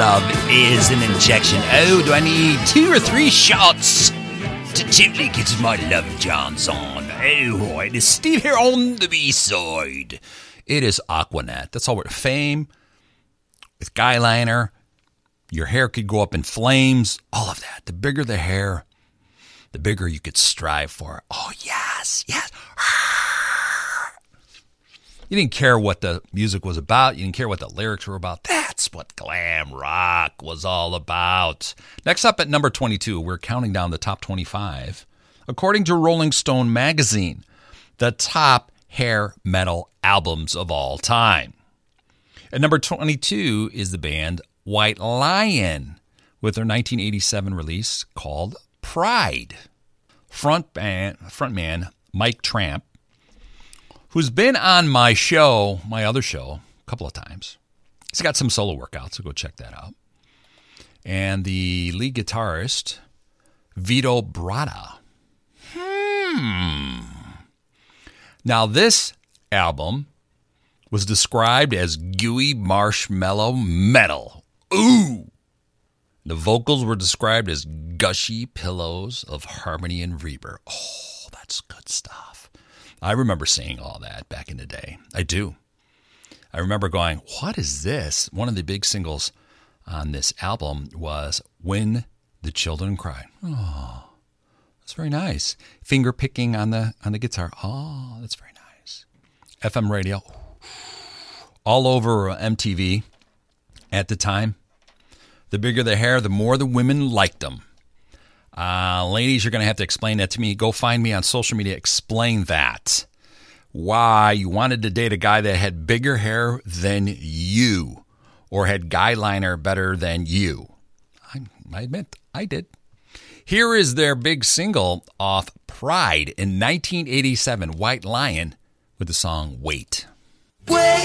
love is an injection. Oh, do I need 2 or 3 shots to gently get my love Johns on? Oh, it is Steve here on the B-side. It is Aquanet. That's all we're Fame with Guyliner. Your hair could go up in flames. All of that. The bigger the hair, the bigger you could strive for. Oh, yes, yes. You didn't care what the music was about. You didn't care what the lyrics were about. That's what glam rock was all about. Next up at number 22, we're counting down the top 25. According to Rolling Stone magazine, the top hair metal albums of all time. At number 22 is the band White Lion with their 1987 release called Pride. Frontman Mike Tramp, who's been on my other show, a couple of times. He's got some solo workouts, so go check that out. And the lead guitarist, Vito Bratta. Now, this album was described as gooey marshmallow metal. Ooh! The vocals were described as gushy pillows of harmony and reverb. Oh, that's good stuff. I remember saying all that back in the day. I do. I remember going, what is this? One of the big singles on this album was When the Children Cry. Oh, that's very nice. Finger picking on the guitar. Oh, that's very nice. FM radio. All over MTV at the time. The bigger the hair, the more the women liked them. Ladies, you're going to have to explain that to me. Go find me on social media. Explain that. Why you wanted to date a guy that had bigger hair than you or had guyliner better than you. I admit, I did. Here is their big single off Pride in 1987, White Lion, with the song Wait.